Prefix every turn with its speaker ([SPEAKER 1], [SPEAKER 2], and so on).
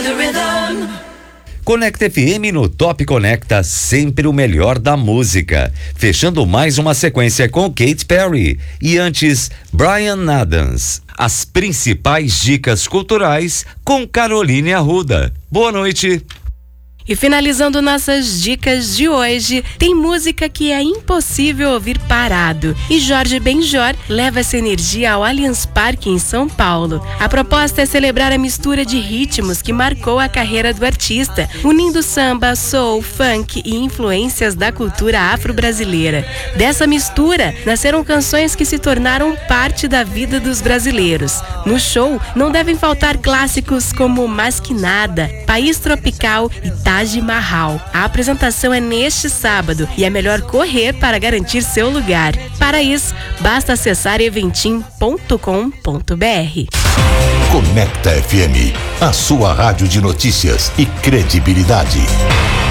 [SPEAKER 1] Conecta FM no Top Conecta, sempre o melhor da música. Fechando mais uma sequência com Katy Perry. E antes, Bryan Adams. As principais dicas culturais com Caroline Arruda. Boa noite.
[SPEAKER 2] E finalizando nossas dicas de hoje, tem música que é impossível ouvir parado. E Jorge Benjor leva essa energia ao Allianz Parque em São Paulo. A proposta é celebrar a mistura de ritmos que marcou a carreira do artista, unindo samba, soul, funk e influências da cultura afro-brasileira. Dessa mistura, nasceram canções que se tornaram parte da vida dos brasileiros. No show, não devem faltar clássicos como Mais Que Nada, País Tropical e Taj Mahal. A apresentação é neste sábado e é melhor correr para garantir seu lugar. Para isso, basta acessar eventim.com.br.
[SPEAKER 3] Conecta FM, a sua rádio de notícias e credibilidade.